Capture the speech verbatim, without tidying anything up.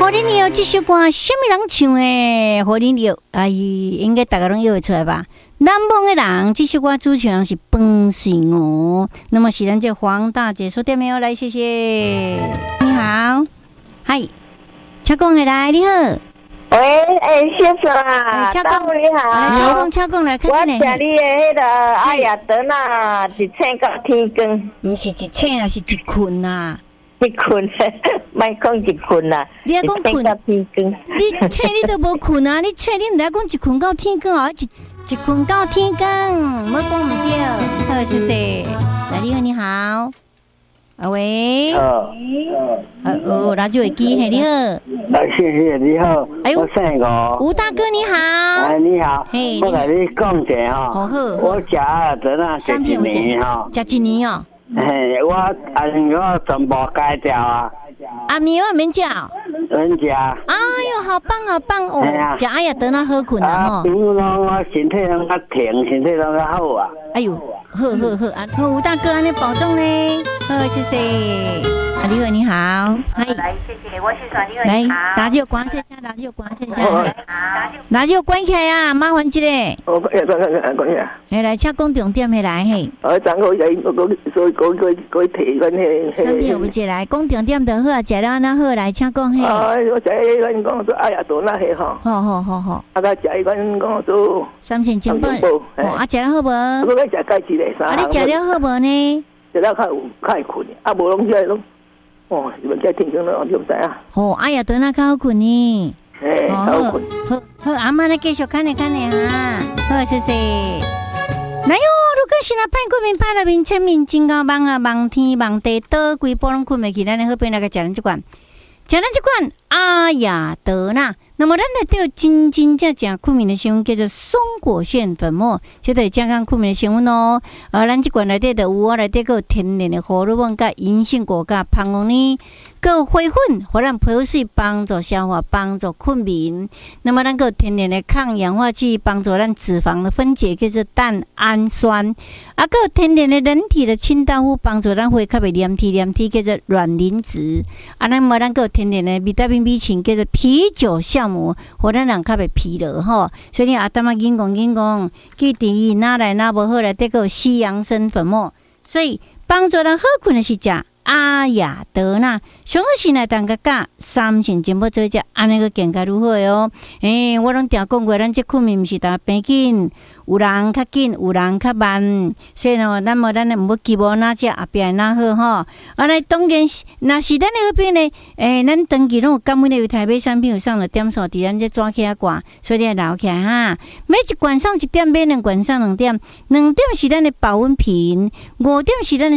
火灵流这首歌，什么人唱的？火灵流，哎，应该大家拢摇会出来吧？南方的人，这首歌主唱人是本性哦。那么是咱这黄大姐说点没有来？谢谢，你好，嗨，车公的来，你好。 喂，哎，先生啊， 车公你好， 车公车公来， 我吃你的迄个阿雅德纳一称到天光， 不是一称啦，是一困呐。 一困，莫讲一困啦， 你还讲困到天光， 你称你都无困啊？你称你唔来讲一困到天光啊？一一困到天光，莫讲唔对。好，谢谢。来，你好，你好。啊喂。 哦。 呃哦，那就会记嘿，你好。 啊，谢谢你好。哎呦，我姓吴。 吴大哥你好。 哎，你好。 嘿。 我跟你讲者吼。 好好。 我食啊，在那食一年吼。 食一年哦。 嘿，我阿我全部戒掉啊。 阿苗啊，免食。 免食。 哎呦，好棒好棒哦！食阿雅德那好困啊吼。 啊，比如讲我身体拢较挺，身体拢较好啊。 哎呦，好好好啊！好，吴大哥安尼保重呢。好，谢谢。啊，李伟你好， 嗨，来谢谢，我是耍李伟。 来，打就关一下，打就关一下，打就关起来啊！麻烦一个。 我关关关关下。 嘿，来，请讲重点，嘿来嘿。 我昨我来，我我所以讲佢佢提阮迄。 啥物有一来，讲重点就好啊，食了安那好，来，请讲嘿。 啊，我食迄阮讲做哎呀多那迄吼。 好好好好。 啊，甲食迄阮讲做。 三千金宝。哦，啊，食了好无？ 我甲食介一个。 啊，你食了好无呢？ 食了较有较会困，啊，无拢食拢。哦，你们在听讲了，你唔知啊？ 哦，哎呀，对那较好困呢。 哎，较好困。 好，好，阿妈来继续看呢看呢哈。好，谢谢。来哟，如果是那派过面派那边签名真高棒啊，望天望地，倒规波拢困袂起，咱的好朋友来个食咱这款，食咱这款阿雅德纳。那么咱来对真真正正困眠的成分叫做松果腺粉末，这对健康困眠的成分哦。而咱这款内底的有我内底个天然的荷尔蒙、甲银杏果、甲胖红呢，个花粉，互咱皮肤水帮助消化，帮助困眠。那么咱个天然的抗氧化剂，帮助咱脂肪的分解，叫做蛋氨酸。啊，个天然的人体的清道夫，帮助咱会较袂黏体黏体，叫做卵磷脂。啊，那么咱个天然的维他命 B 群，叫做啤酒酵母，互咱人较袂疲劳吼。所以你阿当啊，紧讲紧讲，记伫哪来哪无好来，得个西洋参粉末，所以帮助咱好困的是食阿雅德纳，上好是来当个加三千金宝做只，安尼个更加如何哦？诶、欸，我拢常讲过，咱这困眠毋是当平紧，有人较紧，有人较慢，所以呢，咱无咱毋要期望哪只后壁哪好吼。啊，来当然是，若是咱的那边呢，诶、欸，咱长期拢有感恩的有台北产品有上了点数，伫咱这抓起来挂，所以你留起来哈。每一罐上一点，每两罐上两点，两点是咱的保温瓶，五点是咱的